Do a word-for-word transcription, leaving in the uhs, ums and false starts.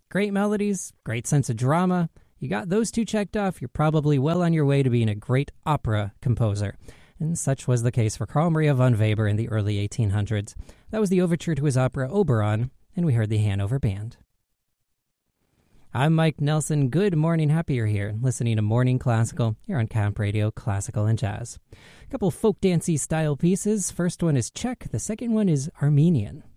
Great melodies, great sense of drama. You got those two checked off, you're probably well on your way to being a great opera composer. And such was the case for Carl Maria von Weber in the early eighteen hundreds. That was the overture to his opera Oberon, and we heard the Hanover Band. I'm Mike Nelson. Good morning, happy you're here, listening to Morning Classical here on Camp Radio Classical and Jazz. A couple folk dancey style pieces. First one is Czech, the second one is Armenian.